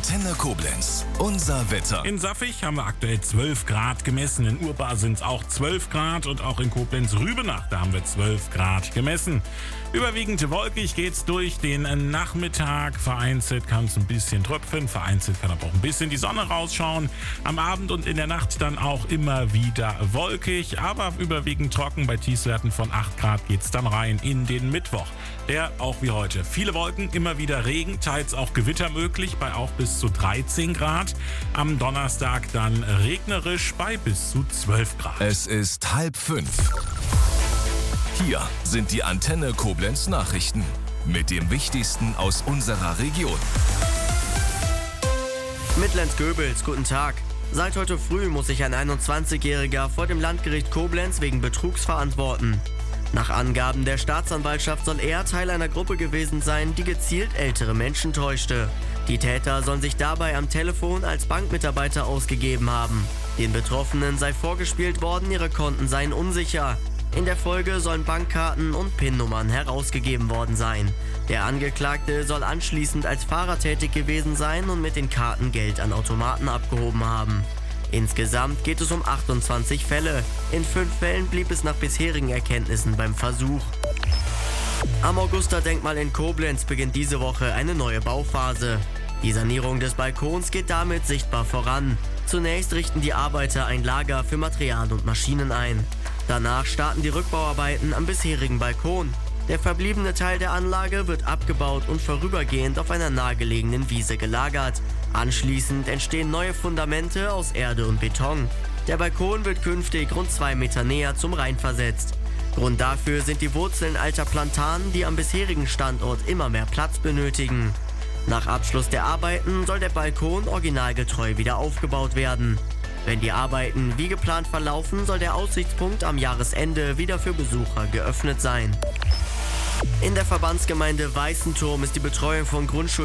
Antenne Koblenz. Unser Wetter. In Saffig haben wir aktuell 12 Grad gemessen. In Urbar sind es auch 12 Grad und auch in Koblenz-Rübenach, da haben wir 12 Grad gemessen. Überwiegend wolkig geht's durch den Nachmittag. Vereinzelt kann es ein bisschen tröpfeln, vereinzelt kann aber auch ein bisschen die Sonne rausschauen. Am Abend und in der Nacht dann auch immer wieder wolkig, aber überwiegend trocken. Bei Tiefstwerten von 8 Grad geht's dann rein in den Mittwoch. Der auch wie heute. Viele Wolken, immer wieder Regen, teils auch Gewitter möglich bei auch bis zu 13 Grad. Am Donnerstag dann regnerisch bei bis zu 12 Grad. Es ist 4:30. Hier sind die Antenne Koblenz Nachrichten mit dem Wichtigsten aus unserer Region. Mitlenz-Göbels, guten Tag. Seit heute früh muss sich ein 21-Jähriger vor dem Landgericht Koblenz wegen Betrugs verantworten. Nach Angaben der Staatsanwaltschaft soll er Teil einer Gruppe gewesen sein, die gezielt ältere Menschen täuschte. Die Täter sollen sich dabei am Telefon als Bankmitarbeiter ausgegeben haben. Den Betroffenen sei vorgespielt worden, ihre Konten seien unsicher. In der Folge sollen Bankkarten und PIN-Nummern herausgegeben worden sein. Der Angeklagte soll anschließend als Fahrer tätig gewesen sein und mit den Karten Geld an Automaten abgehoben haben. Insgesamt geht es um 28 Fälle. In 5 Fällen blieb es nach bisherigen Erkenntnissen beim Versuch. Am Augusta-Denkmal in Koblenz beginnt diese Woche eine neue Bauphase. Die Sanierung des Balkons geht damit sichtbar voran. Zunächst richten die Arbeiter ein Lager für Material und Maschinen ein. Danach starten die Rückbauarbeiten am bisherigen Balkon. Der verbliebene Teil der Anlage wird abgebaut und vorübergehend auf einer nahegelegenen Wiese gelagert. Anschließend entstehen neue Fundamente aus Erde und Beton. Der Balkon wird künftig rund 2 Meter näher zum Rhein versetzt. Grund dafür sind die Wurzeln alter Platanen, die am bisherigen Standort immer mehr Platz benötigen. Nach Abschluss der Arbeiten soll der Balkon originalgetreu wieder aufgebaut werden. Wenn die Arbeiten wie geplant verlaufen, soll der Aussichtspunkt am Jahresende wieder für Besucher geöffnet sein. In der Verbandsgemeinde Weißenturm ist die Betreuung von